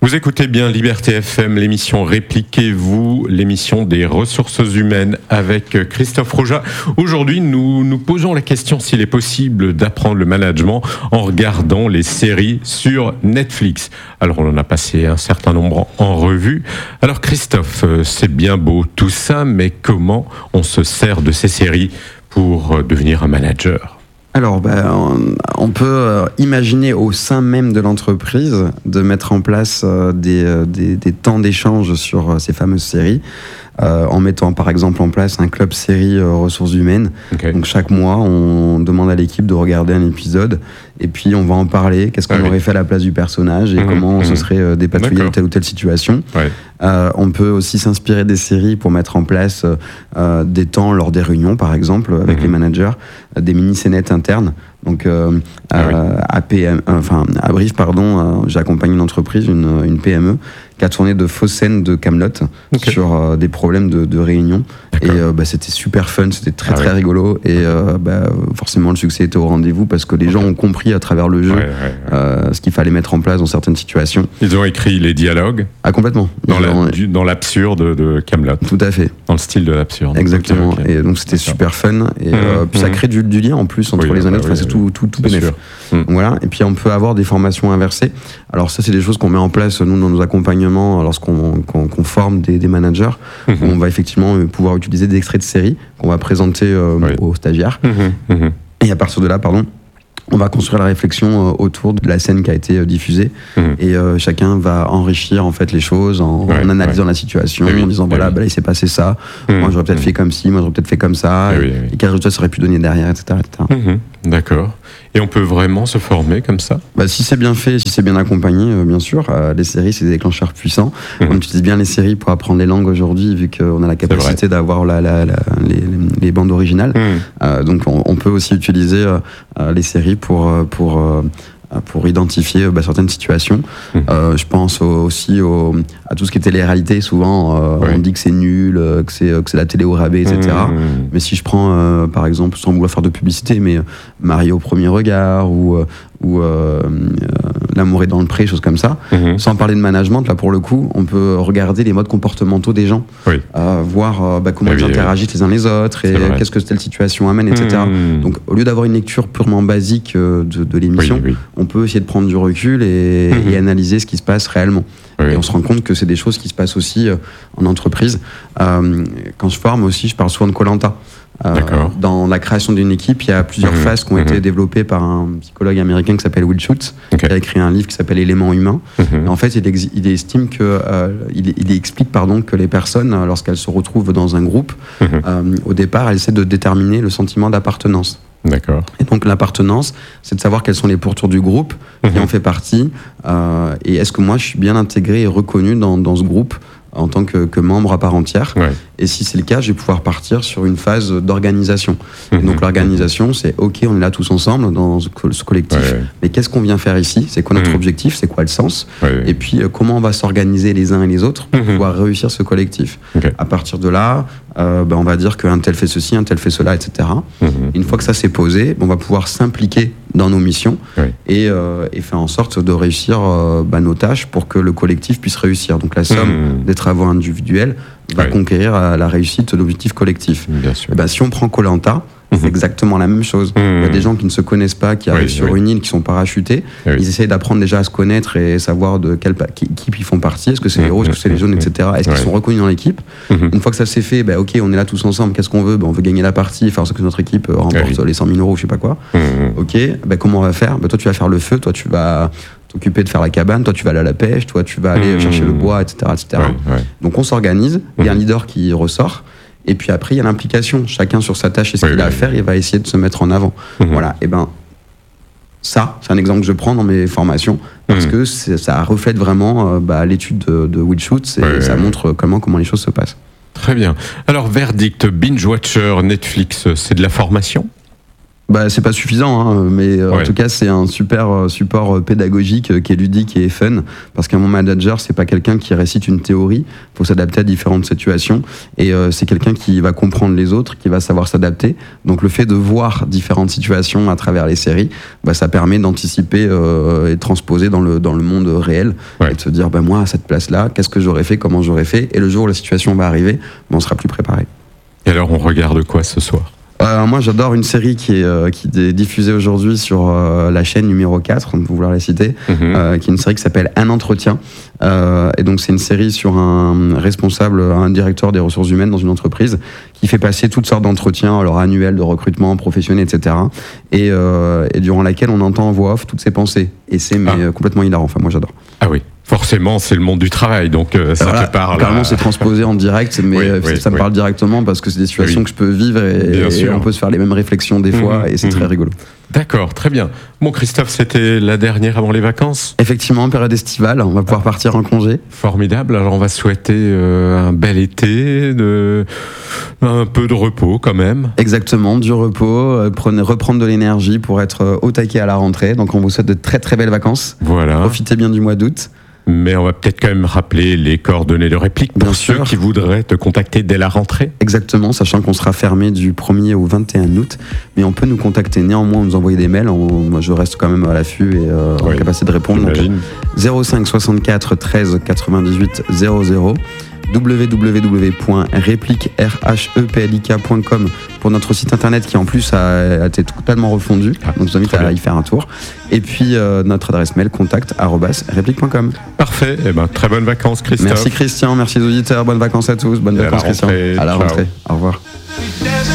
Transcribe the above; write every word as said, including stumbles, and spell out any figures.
Vous écoutez bien Liberté F M, l'émission Répliquez-vous, l'émission des ressources humaines avec Christophe Roja. Aujourd'hui, nous nous posons la question s'il est possible d'apprendre le management en regardant les séries sur Netflix. Alors, on en a passé un certain nombre en revue. Alors, Christophe, c'est bien beau tout ça, mais comment on se sert de ces séries pour devenir un manager ? Alors, bah, on, on peut imaginer au sein même de l'entreprise de mettre en place euh, des, des, des temps d'échange sur euh, ces fameuses séries, euh, en mettant par exemple en place un club série euh, ressources humaines. Okay. Donc chaque mois, on demande à l'équipe de regarder un épisode et puis on va en parler. Qu'est-ce qu'on ah, aurait oui. fait à la place du personnage et mmh, comment mmh. on se serait euh, dépatouillé de telle ou telle situation. Ouais. Euh, on peut aussi s'inspirer des séries pour mettre en place euh, des temps lors des réunions, par exemple, avec mmh. les managers, euh, des mini-scénettes internes. Donc, euh, ah, euh, oui. à, P M, enfin, à Brive, pardon, euh, j'accompagne une entreprise, une, une P M E, qui a tourné de fausses scènes de Camelot okay. sur euh, des problèmes de, de réunion. D'accord. Et euh, bah, c'était super fun, c'était très ah, très oui. rigolo. Et euh, bah, forcément, le succès était au rendez-vous parce que les okay. gens ont compris à travers le jeu ouais, ouais, ouais. Euh, ce qu'il fallait mettre en place dans certaines situations. Ils ont écrit les dialogues. Ah, complètement. Dans, la, ont... dans l'absurde de Camelot. Tout à fait. Dans le style de l'absurde. Exactement. Okay, okay. Et donc c'était D'accord. super fun. Et mmh, euh, puis mmh. ça crée du, du lien en plus entre oui, les années. Bah, enfin, oui, c'est tout, tout, tout bénéfique. Mmh. Voilà. Et puis on peut avoir des formations inversées. Alors ça, c'est des choses qu'on met en place nous dans nos accompagnements lorsqu'on qu'on, qu'on forme des, des managers. Mmh. Où on va effectivement pouvoir utiliser des extraits de séries qu'on va présenter euh, oui. aux stagiaires. Mmh. Mmh. Et à partir de là, pardon. On va construire la réflexion autour de la scène qui a été diffusée mmh. et euh, chacun va enrichir en fait les choses en, ouais, en analysant ouais. la situation, oui, en disant oui, voilà, oui. bah, là il s'est passé ça, mmh. moi j'aurais peut-être mmh. fait comme ci, moi j'aurais peut-être fait comme ça, oui, et, oui. et quel résultat ça aurait pu donner derrière, et cetera, et cetera. Mmh. D'accord. Et on peut vraiment se former comme ça ? Bah, si c'est bien fait, si c'est bien accompagné, euh, bien sûr. Euh, les séries, c'est des déclencheurs puissants. Mmh. On utilise bien les séries pour apprendre les langues aujourd'hui, vu qu'on a la capacité d'avoir la, la, la, les, les bandes originales. Mmh. Euh, donc on, on peut aussi utiliser euh, les séries pour... pour euh, pour identifier bah, certaines situations. Mmh. Euh, je pense au, aussi au, à tout ce qui est télé-réalité. Souvent, euh, oui. on dit que c'est nul, que c'est, que c'est la télé au rabais, et cetera. Mmh. Mais si je prends, euh, par exemple, sans vouloir faire de publicité, mais Marie au premier regard ou, ou euh, L'amour est dans le pré, choses comme ça, mmh. sans parler de management, là pour le coup, on peut regarder les modes comportementaux des gens, oui. euh, voir euh, bah, comment oui, ils oui, interagissent oui. les uns les autres, et qu'est-ce que telle situation amène, et cetera. Mmh. Donc au lieu d'avoir une lecture purement basique euh, de, de l'émission, oui, oui. on peut essayer de prendre du recul et, mmh. et analyser ce qui se passe réellement. Oui. Et on se rend compte que c'est des choses qui se passent aussi euh, en entreprise. Euh, quand je forme aussi, je parle souvent de Koh-Lanta. Euh, dans la création d'une équipe, il y a plusieurs mmh, phases qui ont mmh. été développées par un psychologue américain qui s'appelle Will Schutz, okay. qui a écrit un livre qui s'appelle Éléments humains. Mmh. Et en fait, il, ex- il estime que, euh, il, il explique pardon que les personnes, lorsqu'elles se retrouvent dans un groupe, mmh. euh, au départ, elles essaient de déterminer le sentiment d'appartenance. D'accord. Et donc l'appartenance, c'est de savoir quels sont les pourtours du groupe, mmh. qui en fait partie, euh, et est-ce que moi je suis bien intégré et reconnu dans, dans ce groupe en tant que, que membre à part entière. Ouais. Et si c'est le cas, je vais pouvoir partir sur une phase d'organisation. Mmh, et donc l'organisation, c'est OK, on est là tous ensemble dans ce, ce collectif, ouais, ouais. mais qu'est-ce qu'on vient faire ici ? C'est quoi notre mmh. objectif ? C'est quoi le sens ? ouais, ouais. Et puis euh, comment on va s'organiser les uns et les autres pour mmh. pouvoir réussir ce collectif ? Okay. À partir de là, euh, ben, on va dire qu'un tel fait ceci, un tel fait cela, et cetera. Mmh. Une fois que ça s'est posé, on va pouvoir s'impliquer dans nos missions ouais. et, euh, et faire en sorte de réussir euh, ben, nos tâches pour que le collectif puisse réussir. Donc la somme mmh. des travaux individuels va ouais. conquérir à la réussite de l'objectif collectif. Bien sûr. Et ben, si on prend Koh-Lanta, mmh. c'est exactement la même chose. Mmh. Il y a des gens qui ne se connaissent pas, qui arrivent oui, sur oui. une île, qui sont parachutés. Oui. Ils essayent d'apprendre déjà à se connaître et savoir de quelle équipe ils font partie. Est-ce que c'est les héros, est-ce que c'est les jaunes, et cetera. Est-ce ouais. qu'ils sont reconnus dans l'équipe ? mmh. Une fois que ça s'est fait, ben, OK, on est là tous ensemble. Qu'est-ce qu'on veut ? ben, On veut gagner la partie, faire en sorte que notre équipe remporte oui. les cent mille euros, je sais pas quoi. Mmh. OK, ben, comment on va faire ? ben, Toi, tu vas faire le feu, toi, tu vas t'occuper de faire la cabane, toi tu vas aller à la pêche, toi tu vas aller mmh. chercher le bois, et cetera et cetera. Ouais, ouais. Donc on s'organise, il mmh. y a un leader qui ressort, et puis après il y a l'implication. Chacun sur sa tâche et ce oui, qu'il oui, a à faire, il va essayer de se mettre en avant. Mmh. Voilà, et ben ça, c'est un exemple que je prends dans mes formations, parce mmh. que ça reflète vraiment euh, bah, l'étude de, de Will Schutz, et ouais, ça ouais, montre ouais. comment, comment les choses se passent. Très bien. Alors, verdict, binge-watcher, Netflix, c'est de la formation ? Bah, c'est pas suffisant, hein, mais euh, ouais. en tout cas, c'est un super euh, support euh, pédagogique euh, qui est ludique et fun, parce qu'un bon manager, c'est pas quelqu'un qui récite une théorie, faut s'adapter à différentes situations, et euh, c'est quelqu'un qui va comprendre les autres, qui va savoir s'adapter. Donc le fait de voir différentes situations à travers les séries, bah, ça permet d'anticiper euh, et de transposer dans le, dans le monde réel, ouais. et de se dire, bah, moi, à cette place-là, qu'est-ce que j'aurais fait, comment j'aurais fait, et le jour où la situation va arriver, bah, on sera plus préparé. Et alors, on regarde quoi ce soir ? Euh, moi, j'adore une série qui est, euh, qui est diffusée aujourd'hui sur euh, la chaîne numéro quatre, on peut vouloir la citer, mm-hmm. euh, qui est une série qui s'appelle Un entretien. Euh, et donc, c'est une série sur un responsable, un directeur des ressources humaines dans une entreprise qui fait passer toutes sortes d'entretiens, alors annuels, de recrutement, professionnels, et cetera. Et, euh, et durant laquelle on entend en voix off toutes ses pensées. Et c'est mais, ah. complètement hilarant. Enfin, moi, j'adore. Ah oui. Forcément, c'est le monde du travail, donc euh, ça voilà, te parle. Carrément, c'est transposé en direct, mais oui, oui, ça me oui. parle directement parce que c'est des situations oui. que je peux vivre et, et on peut se faire les mêmes réflexions des fois, mmh, et c'est mmh. très rigolo. D'accord, très bien. Bon, Christophe, c'était la dernière avant les vacances ? Effectivement, période estivale, on va pouvoir partir en congé. Formidable, alors on va souhaiter euh, un bel été, de... un peu de repos quand même. Exactement, du repos, euh, prenez, reprendre de l'énergie pour être euh, au taquet à la rentrée. Donc on vous souhaite de très très belles vacances. Voilà. Profitez bien du mois d'août. Mais on va peut-être quand même rappeler les coordonnées de réplique pour Bien ceux sûr. qui voudraient te contacter dès la rentrée. Exactement, sachant qu'on sera fermé du premier au vingt et un août. Mais on peut nous contacter néanmoins, nous envoyer des mails. On, moi, je reste quand même à l'affût et euh, oui, en capacité de répondre. Donc, zéro cinq soixante-quatre treize quatre-vingt-dix-huit zéro zéro w w w point réplique point com pour notre site internet qui en plus a, a été totalement refondu, ah, donc je vous invite à bien. y faire un tour, et puis euh, notre adresse mail contact arobase réplique point com. Parfait, et ben, très bonnes vacances Christophe. Merci Christian, merci aux auditeurs, bonnes vacances à tous, bonnes et vacances à Christian, à la rentrée, au revoir.